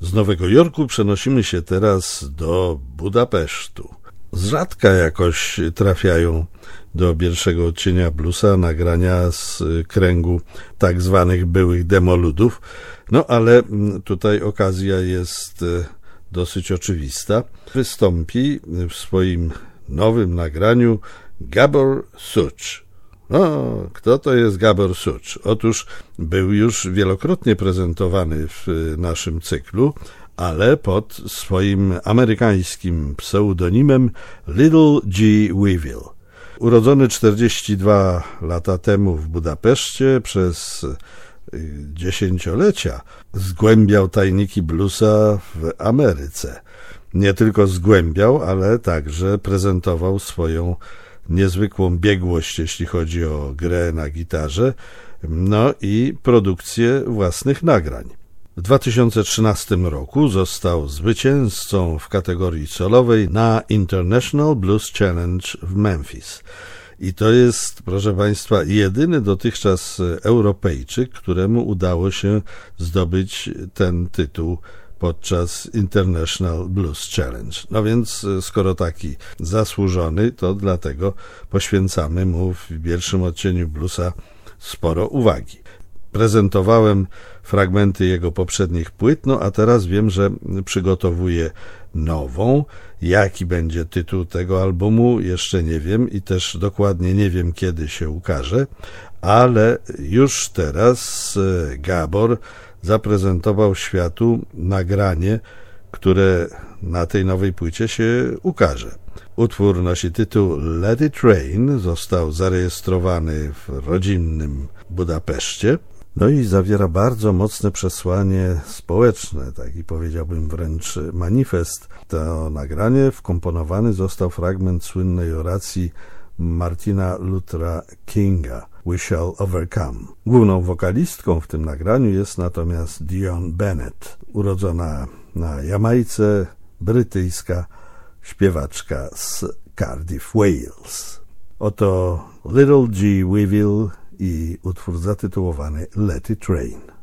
Z Nowego Jorku przenosimy się teraz do Budapesztu. Z rzadka jakoś trafiają do pierwszego odcienia bluesa nagrania z kręgu tak zwanych byłych demoludów, no ale tutaj okazja jest dosyć oczywista. Wystąpi w swoim nowym nagraniu Gabor Such. No, kto to jest Gabor Such? Otóż był już wielokrotnie prezentowany w naszym cyklu, ale pod swoim amerykańskim pseudonimem Little G. Weevil. Urodzony 42 lata temu w Budapeszcie, przez dziesięciolecia zgłębiał tajniki bluesa w Ameryce. Nie tylko zgłębiał, ale także prezentował swoją niezwykłą biegłość, jeśli chodzi o grę na gitarze, no i produkcję własnych nagrań. W 2013 roku został zwycięzcą w kategorii solowej na International Blues Challenge w Memphis. I to jest, proszę Państwa, jedyny dotychczas Europejczyk, któremu udało się zdobyć ten tytuł podczas International Blues Challenge. No więc skoro taki zasłużony, to dlatego poświęcamy mu w pierwszym odcieniu bluesa sporo uwagi. Prezentowałem fragmenty jego poprzednich płyt, no a teraz wiem, że przygotowuje nową. Jaki będzie tytuł tego albumu, jeszcze nie wiem i też dokładnie nie wiem, kiedy się ukaże, ale już teraz Gabor zaprezentował światu nagranie, które na tej nowej płycie się ukaże. Utwór nosi tytuł Let It Rain, został zarejestrowany w rodzinnym Budapeszcie, no i zawiera bardzo mocne przesłanie społeczne, taki powiedziałbym wręcz manifest. To nagranie wkomponowany został fragment słynnej oracji Martina Luthera Kinga We Shall Overcome. Główną wokalistką w tym nagraniu jest natomiast Dionne Bennett, urodzona na Jamajce, brytyjska śpiewaczka z Cardiff, Wales. Oto Little G. Weevil i utwór zatytułowany Let It Rain.